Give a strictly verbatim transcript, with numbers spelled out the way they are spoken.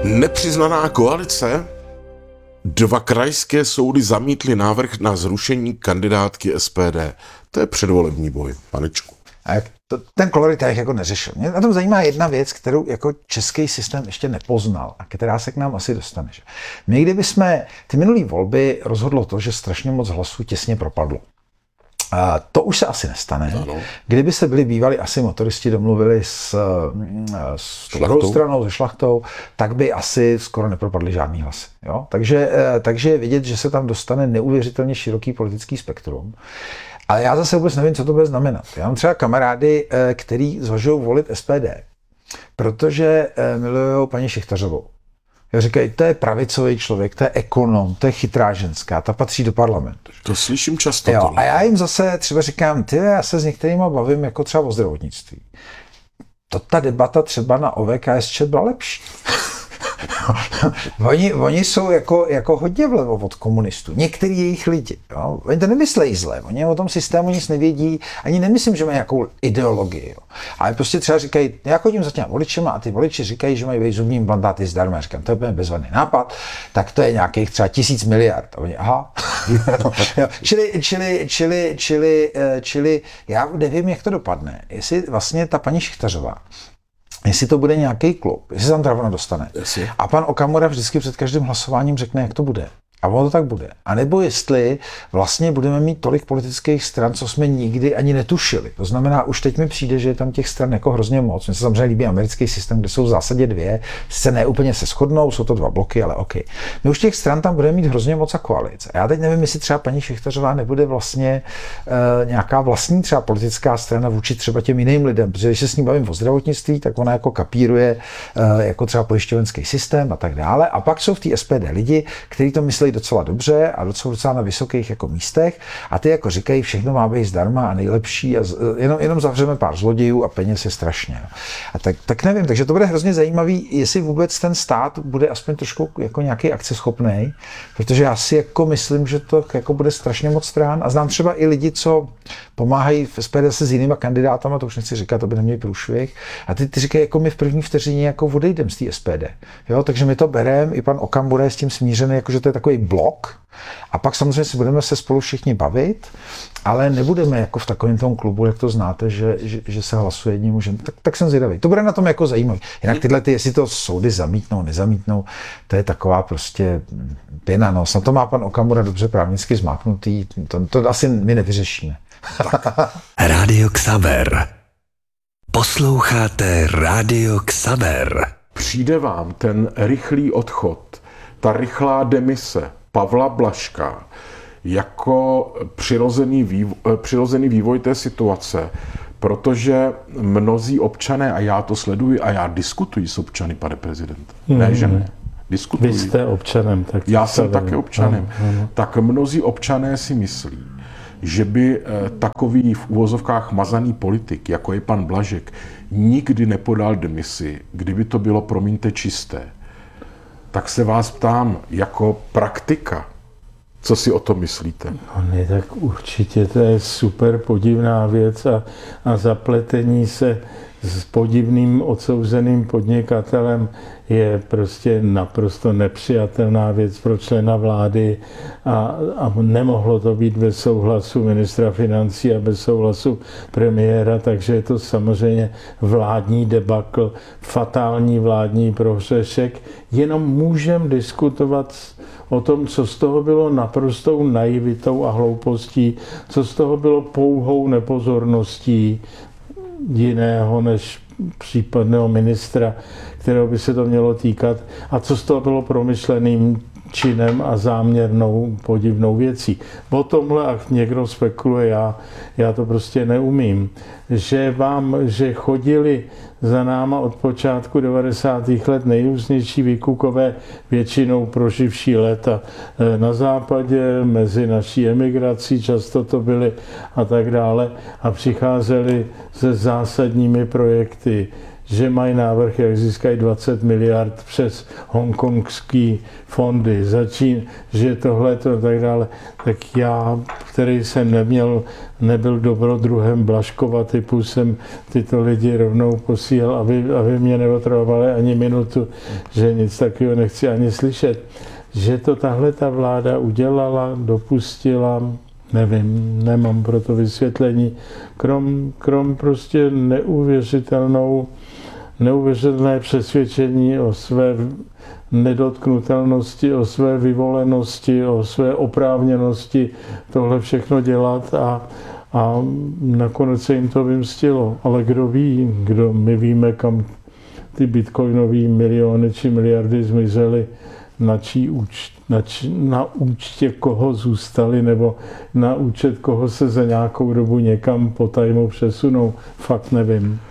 Nepřiznaná koalice? Dva krajské soudy zamítly návrh na zrušení kandidátky S P D. To je předvolební boj, panečku. A jak to, ten kolorit já jako neřešil. Mě na tom zajímá jedna věc, kterou jako český systém ještě nepoznal a která se k nám asi dostane. Že? My kdybychom ty minulý volby rozhodlo to, že strašně moc hlasů těsně propadlo. A to už se asi nestane. Ano. Kdyby se byli bývali asi motoristi domluvili s, s druhou stranou, se Šlachtou, tak by asi skoro nepropadly žádný hlasy. Jo? Takže, takže je vidět, že se tam dostane neuvěřitelně široký politický spektrum. Ale já zase vůbec nevím, co to bude znamenat. Já mám třeba kamarády, který zvažují volit S P D, protože milujou paní Šichtařovou. Já říkají, to je pravicový člověk, to je ekonom, to je chytrá ženská, ta patří do parlamentu. To slyším často. Jo, a já jim zase třeba říkám, ty, já se s některýma bavím jako třeba o zdravotnictví. To ta debata třeba na O V K S Č byla lepší. oni, oni jsou jako, jako hodně vlevo od komunistů. Některý jejich lidi. Jo? Oni to nemyslejí zle. Oni o tom systému nic nevědí. Ani nemyslím, že mají nějakou ideologii. Jo? Ale prostě třeba říkají, já chodím za těma voličema a ty voliči říkají, že mají zubní implantáty zdarma. Já říkám, to je úplně bezvadný nápad. Tak to je nějakých třeba tisíc miliard. A oni, aha. čili, čili, čili, čili, čili já nevím, jak to dopadne. Jestli vlastně ta paní Šichtařová, jestli to bude nějaký klub, jestli se tam teda dostane. Jestli. A pan Okamura vždycky před každým hlasováním řekne, jak to bude. A ono to tak bude. A nebo jestli vlastně budeme mít tolik politických stran, co jsme nikdy ani netušili. To znamená, už teď mi přijde, že je tam těch stran jako hrozně moc. Mně se samozřejmě líbí americký systém, kde jsou v zásadě dvě. Sice ne úplně se shodnou, jsou to dva bloky, ale OK. My už těch stran tam budeme mít hrozně moc a koalice. A já teď nevím, jestli třeba paní Šichtařová nebude vlastně uh, nějaká vlastní třeba politická strana vůči třeba těm jiným lidem, protože když se s ní bavím o zdravotnictví, tak ona jako kapíruje uh, jako třeba pojišťovenský systém a tak dále. A pak jsou v té S P D lidi, kteří to myslí docela dobře a docela, docela na vysokých jako místech a ty jako říkají, všechno má být zdarma a nejlepší a z, jenom, jenom zavřeme pár zlodějů a peněz je strašně. A tak, tak nevím, takže to bude hrozně zajímavý, jestli vůbec ten stát bude aspoň trošku jako nějaký akceschopný, protože já si jako myslím, že to jako bude strašně moc stran a znám třeba i lidi, co pomáhají v S P D se s jinýma kandidátama, to už nechci říkat, to by neměli průšvih. A ty, ty říkají, jako my v první vteřině jako odejdem z té S P D. Jo, takže my to bereme, i pan Okamura je s tím smířený, jako že to je takový blok. A pak samozřejmě si budeme se spolu všichni bavit, ale nebudeme jako v takovém tom klubu, jak to znáte, že, že, že se hlasuje jedním mužem. Tak, tak jsem zvědavý. To bude na tom jako zajímavý. Jinak tyhle, ty, jestli to soudy zamítnou, nezamítnou, to je taková prostě pěna. No, snad to má pan Okamura dobře právnicky zmáknutý. To, to asi my nevyřešíme. Rádio Xaver. Posloucháte Rádio Xaver. Přijde vám ten rychlý odchod, ta rychlá demise Pavla Blažka jako přirozený vývoj, přirozený vývoj té situace, protože mnozí občané, a já to sleduji a já diskutuji s občany, pane prezident, mm. ne, že ne, diskutuji. Vy jste občanem. Tak já jsem také občanem. Ano, ano. Tak mnozí občané si myslí, že by takový v uvozovkách mazaný politik, jako je pan Blažek, nikdy nepodal demisi, kdyby to bylo, promiňte, čisté. Tak se vás ptám, jako praktika, co si o tom myslíte? No ne, tak určitě to je super podivná věc a, a zapletení se s podivným odsouzeným podnikatelem je prostě naprosto nepřijatelná věc pro člena vlády a, a nemohlo to být bez souhlasu ministra financí a bez souhlasu premiéra, takže je to samozřejmě vládní debakl, fatální vládní prohřešek. Jenom můžeme diskutovat o tom, co z toho bylo naprostou naivitou a hloupostí, co z toho bylo pouhou nepozorností jiného než případného ministra, kterého by se to mělo týkat, a co z toho bylo promyšleným činem a záměrnou podivnou věcí. O tomhle, ach někdo spekuluje, já, já to prostě neumím. Že vám, že chodili za náma od počátku devadesátých let nejrůznější výkukové, většinou proživší léta na západě, mezi naší emigrací, často to byly a tak dále, a přicházeli se zásadními projekty, že mají návrh, jak získají dvacet miliard přes hongkongský fondy, začín, že tohle to tak dále. Tak já, který jsem neměl, nebyl dobrodruhem Blažkova typu, jsem tyto lidi rovnou posílal, aby, aby mě neotravovali ani minutu, že nic takového nechci ani slyšet. Že to tahle ta vláda udělala, dopustila, nevím, nemám pro to vysvětlení, krom, krom prostě neuvěřitelnou, neuvěřitelné přesvědčení o své nedotknutelnosti, o své vyvolenosti, o své oprávněnosti tohle všechno dělat a, a nakonec se jim to vymstilo. Ale kdo ví, kdo my víme, kam ty bitcoinové miliony či miliardy zmizely, na, čí úč, na, či, na účtě koho zůstali, nebo na účet koho se za nějakou dobu někam potajmu přesunou. Fakt nevím.